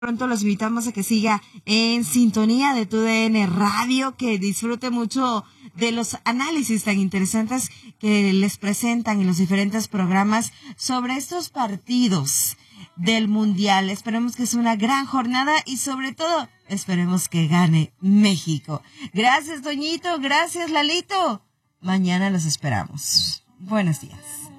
Pronto los invitamos a que siga en sintonía de TUDN Radio, que disfrute mucho de los análisis tan interesantes que les presentan en los diferentes programas sobre estos partidos del Mundial. Esperemos que sea una gran jornada y sobre todo esperemos que gane México. Gracias, Toñito. Gracias, Lalito. Mañana los esperamos. Buenos días.